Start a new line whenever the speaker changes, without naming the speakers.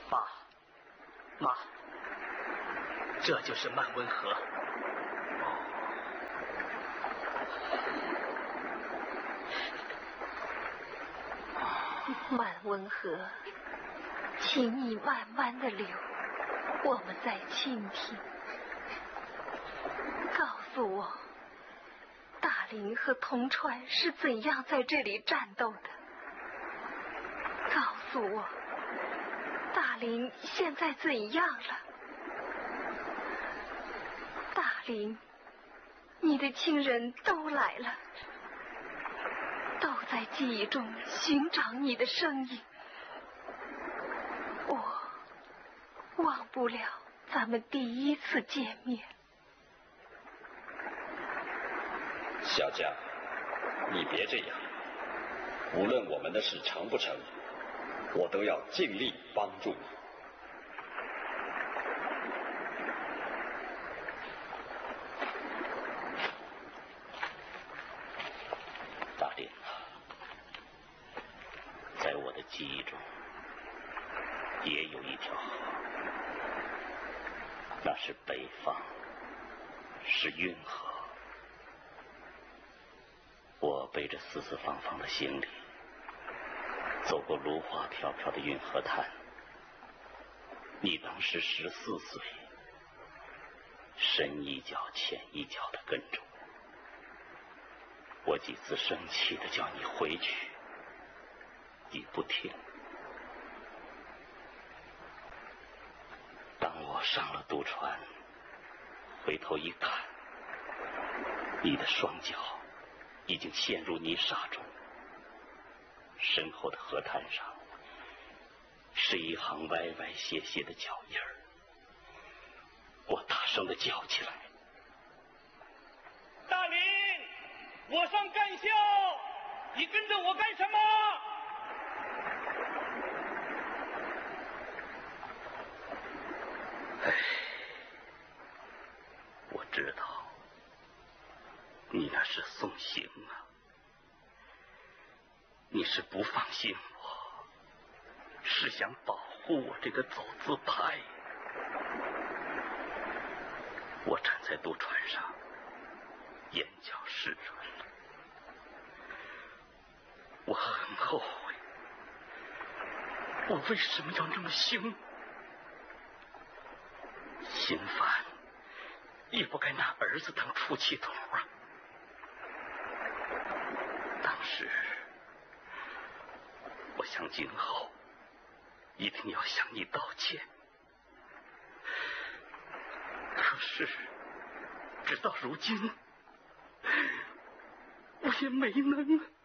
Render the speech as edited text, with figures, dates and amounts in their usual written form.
妈，这就是曼温河。
曼温河，请你慢慢的流，我们在倾听。告诉我，大林和铜川是怎样在这里战斗的？告诉我，大林现在怎样了？大林，你的亲人都来了，都在记忆中寻找你的声音。我忘不了咱们第一次见面。
小佳，你别这样，无论我们的事成不成，我都要尽力帮助你。大林啊，在我的记忆中也有一条河，那是北方，是运河。我背着四四方方的行李，走过芦花飘飘的运河滩。你当时14岁，深一脚浅一脚的跟着我。我几次生气的叫你回去，你不听。当我上了渡船，回头一看，你的双脚已经陷入泥沙中，身后的河滩上是一行歪歪斜斜的脚印儿。我大声地叫起来：
大林，我上干校，你跟着我干什么？
唉，我知道你那是送行啊，你是不放心我，是想保护我这个走资派。我站在渡船上，眼角湿润了，我很后悔，我为什么要那么凶？心烦也不该拿儿子当出气筒啊！当时我想今后一定要向你道歉，可是直到如今我也没能。